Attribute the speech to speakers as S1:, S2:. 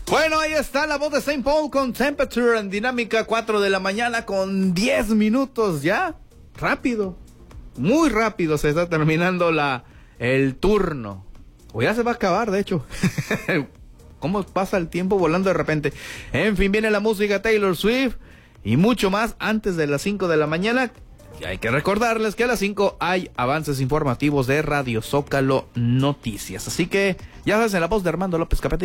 S1: Bueno, ahí está la voz de Saint Paul con Temperature en Dinámica, 4 de la mañana con 10 minutos. Ya, rápido, muy rápido se está terminando el turno. O ya se va a acabar, de hecho. ¿Cómo pasa el tiempo volando de repente? En fin, viene la música Taylor Swift y mucho más antes de las 5 de la mañana. Y hay que recordarles que a las 5 hay avances informativos de Radio Zócalo Noticias. Así que ya sabes, en la voz de Armando López Capete.